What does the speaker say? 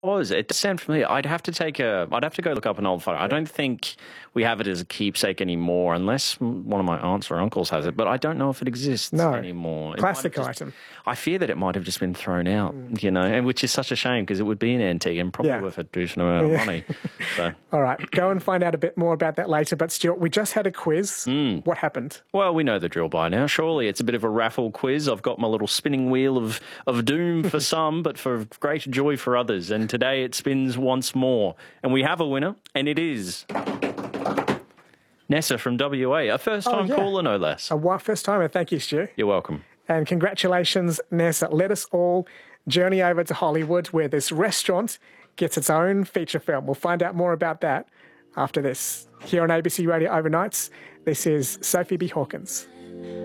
Was it does sound familiar? I'd have to go look up an old photo. I don't think we have it as a keepsake anymore, unless one of my aunts or uncles has it. But I don't know if it exists No. anymore. Classic item. I fear that it might have just been thrown out, and which is such a shame because it would be an antique and probably worth a decent amount of money. So. All right, go and find out a bit more about that later. But Stuart, we just had a quiz. What happened? Well, we know the drill by now. Surely it's a bit of a raffle quiz. I've got my little spinning wheel of doom for some, but for great joy for others. And today it spins once more. And we have a winner, and it is Nessa from WA, a first-time caller, no less. A first-timer. Thank you, Stu. You're welcome. And congratulations, Nessa. Let us all journey over to Hollywood, where this restaurant gets its own feature film. We'll find out more about that after this. Here on ABC Radio Overnights, this is Sophie B. Hawkins.